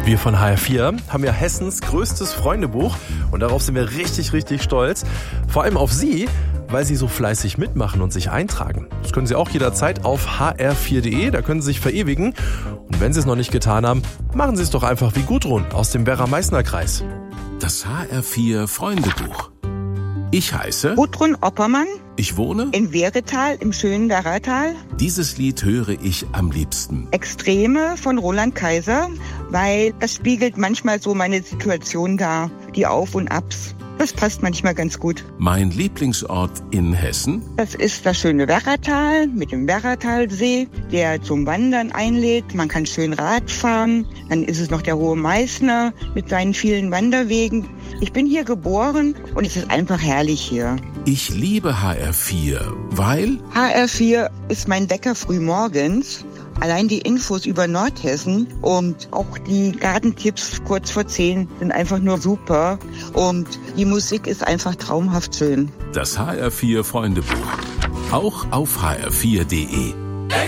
Wir von HR4 haben ja Hessens größtes Freundebuch und darauf sind wir richtig, richtig stolz. Vor allem auf Sie, weil Sie so fleißig mitmachen und sich eintragen. Das können Sie auch jederzeit auf hr4.de, da können Sie sich verewigen. Und wenn Sie es noch nicht getan haben, machen Sie es doch einfach wie Gudrun aus dem Werra-Meißner-Kreis. Das HR4 Freundebuch. Ich heiße Gudrun Oppermann. Ich wohne in Wehretal im schönen Werratal. Dieses Lied höre ich am liebsten. Extreme von Roland Kaiser, weil das spiegelt manchmal so meine Situation dar, die Auf und Abs. Das passt manchmal ganz gut. Mein Lieblingsort in Hessen? Das ist das schöne Werratal mit dem Werratalsee, der zum Wandern einlädt. Man kann schön Rad fahren. Dann ist es noch der Hohe Meißner mit seinen vielen Wanderwegen. Ich bin hier geboren und es ist einfach herrlich hier. Ich liebe HR4, weil? HR4 ist mein Wecker früh morgens. Allein die Infos über Nordhessen und auch die Gartentipps kurz vor 10 sind einfach nur super. Und die Musik ist einfach traumhaft schön. Das HR4 Freundebuch. Auch auf hr4.de.